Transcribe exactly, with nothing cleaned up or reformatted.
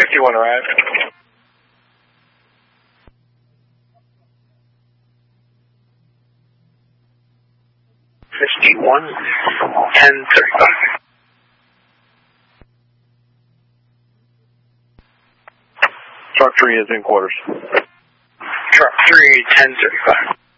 fifty-one arrived. fifty-one, ten thirty-five. Truck three is in quarters. Truck three, ten thirty-five.